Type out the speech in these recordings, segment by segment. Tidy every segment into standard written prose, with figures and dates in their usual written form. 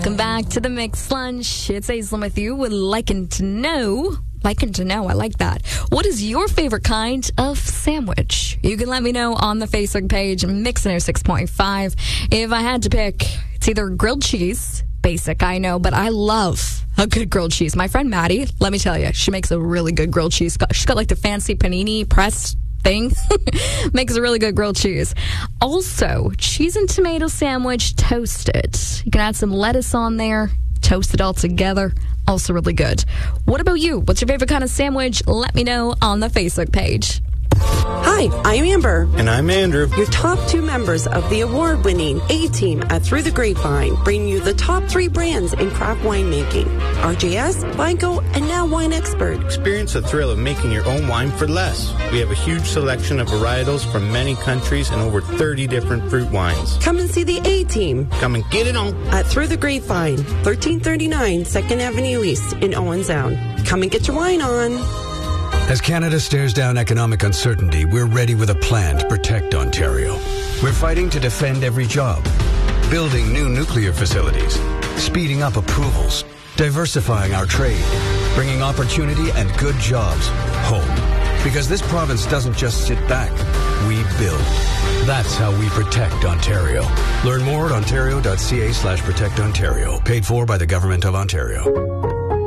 Welcome back to the Mixed Lunch. It's Aislinn with you with Liking to Know. Liking to Know, I like that. What is your favorite kind of sandwich? You can let me know on the Facebook page, Mix 106.5. If I had to pick, it's either grilled cheese, basic, I know, but I love a good grilled cheese. My friend Maddie, let me tell you, she makes a really good grilled cheese. She's got like the fancy panini press thing. Makes a really good grilled cheese. Also, cheese and tomato sandwich toasted. You can add some lettuce on there, toast it all together. Also really good. What about you? What's your favorite kind of sandwich? Let me know on the Facebook page. Hi, I'm Amber. And I'm Andrew. Your top 2 members of the award-winning A-Team at Through the Grapevine bring you the top 3 brands in craft winemaking. RJS, Vigo, and now Wine Expert. Experience the thrill of making your own wine for less. We have a huge selection of varietals from many countries and over 30 different fruit wines. Come and see the A-Team. Come and get it on. At Through the Grapevine, 1339 2nd Avenue East in Owen Sound. Come and get your wine on. As Canada stares down economic uncertainty, we're ready with a plan to protect Ontario. We're fighting to defend every job, building new nuclear facilities, speeding up approvals, diversifying our trade, bringing opportunity and good jobs home. Because this province doesn't just sit back, we build. That's how we protect Ontario. Learn more at ontario.ca/protectontario. Paid for by the Government of Ontario.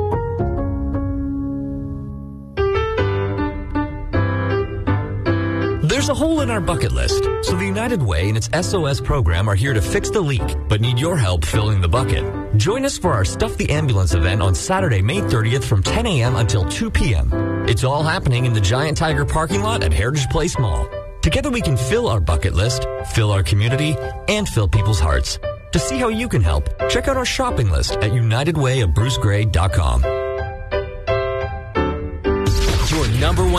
There's a hole in our bucket list, so the United Way and its SOS program are here to fix the leak, but need your help filling the bucket. Join us for our Stuff the Ambulance event on Saturday, May 30th from 10 a.m. until 2 p.m. It's all happening in the Giant Tiger parking lot at Heritage Place Mall. Together we can fill our bucket list, fill our community, and fill people's hearts. To see how you can help, check out our shopping list at unitedwayofbrucegray.com. Your number one